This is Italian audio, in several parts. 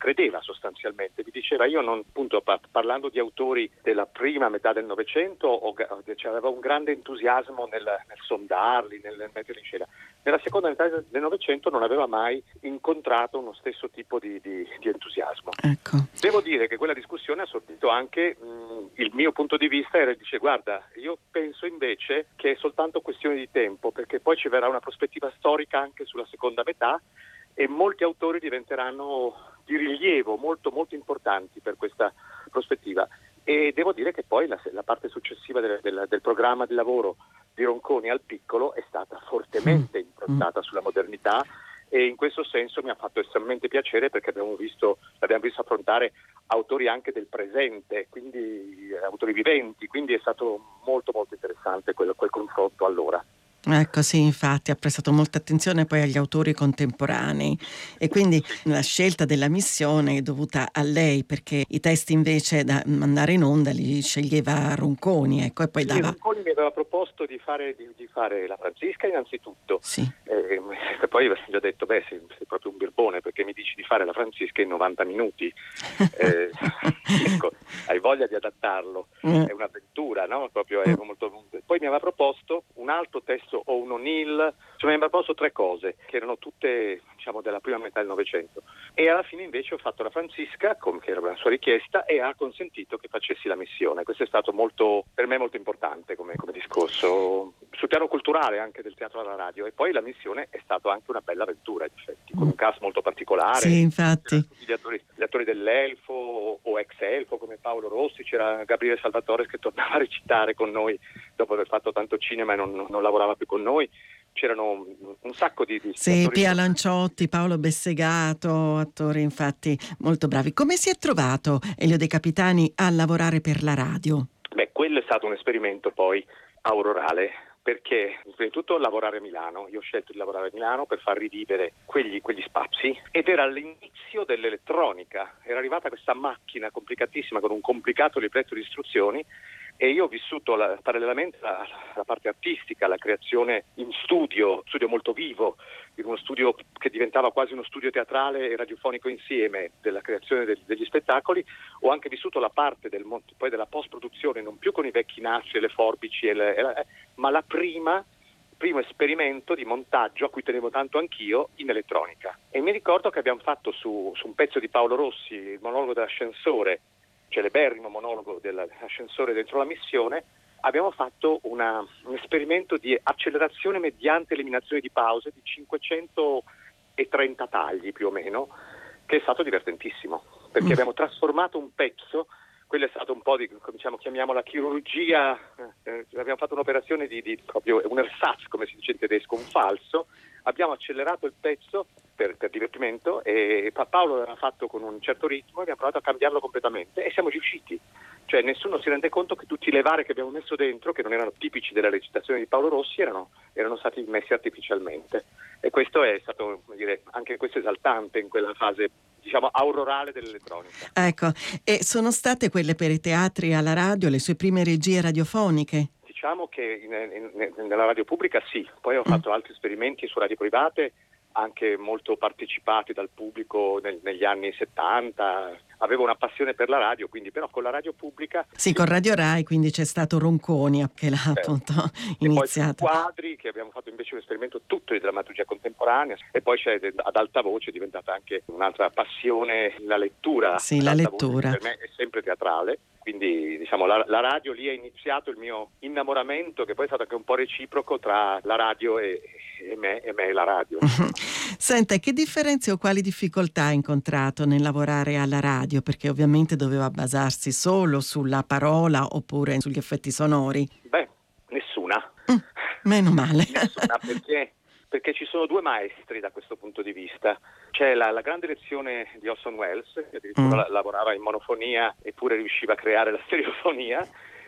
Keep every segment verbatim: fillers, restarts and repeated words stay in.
credeva sostanzialmente, mi diceva io non, appunto par- parlando di autori della prima metà del Novecento ho, c'era un grande entusiasmo nel, nel sondarli, nel, nel metterli in scena. Nella seconda metà del Novecento non aveva mai incontrato uno stesso tipo di, di, di entusiasmo. Ecco. Devo dire che quella discussione ha sortito anche mh, il mio punto di vista, era dice guarda, io penso invece che è soltanto questione di tempo, perché poi ci verrà una prospettiva storica anche sulla seconda metà e molti autori diventeranno di rilievo molto molto importanti per questa prospettiva. E devo dire che poi la, la parte successiva del, del, del programma di lavoro di Ronconi al piccolo è stata fortemente improntata sulla modernità, e in questo senso mi ha fatto estremamente piacere, perché abbiamo visto, abbiamo visto affrontare autori anche del presente, quindi eh, autori viventi, quindi è stato molto molto interessante quel, quel confronto allora. Ecco, sì, infatti ha prestato molta attenzione poi agli autori contemporanei, e quindi la scelta della missione è dovuta a lei, perché i testi invece da mandare in onda li sceglieva Ronconi, ecco, e poi Sì, dava... Ronconi mi aveva proposto di fare, di, di fare la Francisca innanzitutto, Sì. eh, e poi gli ho detto beh sei, sei proprio un birbone, perché mi dici di fare la Francisca in novanta minuti, eh, ecco, hai voglia di adattarlo, è un'avventura, no? Proprio è molto... Poi mi aveva proposto un altro testo o un O'Neill, cioè mi aveva proposto tre cose che erano tutte, diciamo, della prima metà del Novecento, e alla fine invece ho fatto la Francisca, come che era una sua richiesta, e ha consentito che facessi la missione. Questo è stato molto, per me molto importante come, come discorso sul piano culturale anche del teatro alla radio, e poi la missione è stata anche una bella avventura in effetti, con un cast molto particolare. Sì, infatti. Tutti gli attori, gli attori dell'Elfo o, o ex Elfo come Paolo Rossi, c'era Gabriele Salvatore che tornava a recitare con noi dopo aver fatto tanto cinema e non, non lavorava più con noi. C'erano un sacco di, di sì, attori. Pia Lanciotti, Paolo Bessegato, attori infatti molto bravi. Come si è trovato Elio De Capitani a lavorare per la radio? Beh, quello è stato un esperimento poi aurorale, perché prima di tutto lavorare a Milano, io ho scelto di lavorare a Milano per far rivivere quegli, quegli spazi, ed era l'inizio dell'elettronica, era arrivata questa macchina complicatissima con un complicato libretto di istruzioni, e io ho vissuto la, parallelamente la, la parte artistica, la creazione in studio, studio molto vivo, in uno studio che diventava quasi uno studio teatrale e radiofonico insieme, della creazione del, degli spettacoli. Ho anche vissuto la parte del, poi della post-produzione, non più con i vecchi nastri e le forbici, e le, e la, ma la prima, primo esperimento di montaggio a cui tenevo tanto anch'io in elettronica. E mi ricordo che abbiamo fatto su, su un pezzo di Paolo Rossi, il monologo dell'ascensore, celeberrimo monologo dell'ascensore dentro la missione, abbiamo fatto una, un esperimento di accelerazione mediante eliminazione di pause di cinquecentotrenta tagli più o meno, che è stato divertentissimo, perché abbiamo trasformato un pezzo, quello è stato un po' di, diciamo, chiamiamola chirurgia, eh, abbiamo fatto un'operazione di, di proprio un ersatz, come si dice in tedesco, un falso, abbiamo accelerato il pezzo per, per divertimento, e Paolo l'aveva fatto con un certo ritmo e abbiamo provato a cambiarlo completamente e siamo riusciti. Cioè nessuno si rende conto che tutti le vari che abbiamo messo dentro, che non erano tipici della recitazione di Paolo Rossi, erano, erano stati messi artificialmente. E questo è stato, come dire, anche questo esaltante in quella fase, diciamo, aurorale dell'elettronica. Ecco, e sono state quelle per i teatri alla radio le sue prime regie radiofoniche? Diciamo che in, in, nella radio pubblica sì, poi ho fatto mm. altri esperimenti su radio private, anche molto partecipati dal pubblico nel, negli anni settanta. Avevo una passione per la radio, quindi però con la radio pubblica... Sì, con Radio Rai, quindi c'è stato Ronconi che l'ha certo. appunto iniziato. E poi Quadri, che abbiamo fatto invece un esperimento tutto di drammaturgia contemporanea, e poi c'è ad alta voce, è diventata anche un'altra passione, la lettura. Sì, la lettura. Voce, per me è sempre teatrale, quindi diciamo la, la radio lì è iniziato il mio innamoramento, che poi è stato anche un po' reciproco tra la radio e... e me e me e la radio. Senta, che differenze o quali difficoltà ha incontrato nel lavorare alla radio? Perché ovviamente doveva basarsi solo sulla parola oppure sugli effetti sonori. Beh, nessuna. Mm, meno male. Nessuna, perché, perché ci sono due maestri da questo punto di vista. C'è la, la grande lezione di Orson Welles, che addirittura mm. lavorava in monofonia eppure riusciva a creare la stereofonia,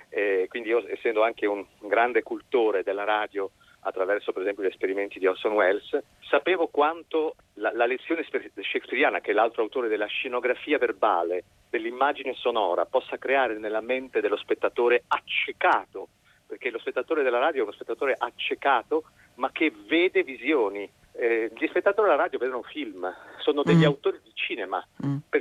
e quindi io, essendo anche un grande cultore della radio, attraverso per esempio gli esperimenti di Orson Welles, sapevo quanto la, la lezione shakespeariana, che è l'altro autore della scenografia verbale, dell'immagine sonora, possa creare nella mente dello spettatore accecato, perché lo spettatore della radio è uno spettatore accecato, ma che vede visioni. Eh, gli spettatori della radio vedono film, sono degli mm. autori di cinema, mm. per